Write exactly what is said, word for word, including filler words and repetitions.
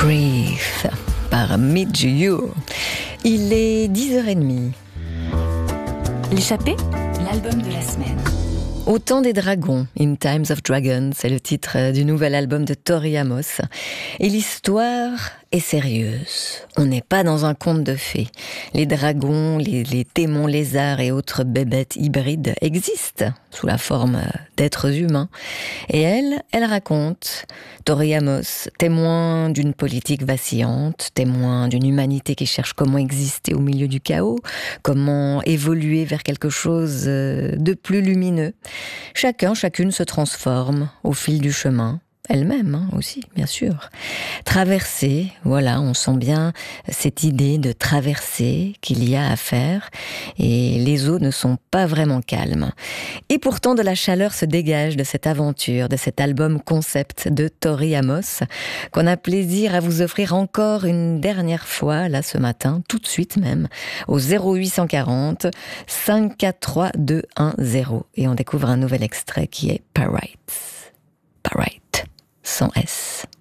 Breathe par Midge. Il est dix heures trente. L'échappée, l'album de la semaine. Au temps des dragons, In Times of Dragons, c'est le titre du nouvel album de Tori Amos. Et l'histoire est sérieuse. On n'est pas dans un conte de fées. Les dragons, les, les démons lézards et autres bébêtes hybrides existent sous la forme d'êtres humains. Et elle, elle raconte, Tori Amos, témoin d'une politique vacillante, témoin d'une humanité qui cherche comment exister au milieu du chaos, comment évoluer vers quelque chose de plus lumineux. Chacun, chacune se transforme au fil du chemin. Elle-même hein, aussi, bien sûr. Traverser, voilà, on sent bien cette idée de traverser qu'il y a à faire. Et les eaux ne sont pas vraiment calmes. Et pourtant, de la chaleur se dégage de cette aventure, de cet album concept de Tori Amos, qu'on a plaisir à vous offrir encore une dernière fois, là, ce matin, tout de suite même, au zéro huit cent quarante, cinq quatre trois deux un zéro. Et on découvre un nouvel extrait qui est Parite. Parite. Sans S.